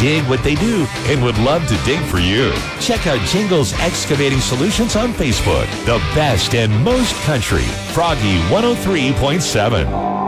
dig what they do and would love to dig for you. Check out Jingles Excavating Solutions on Facebook. The best and most country. Froggy 103.7.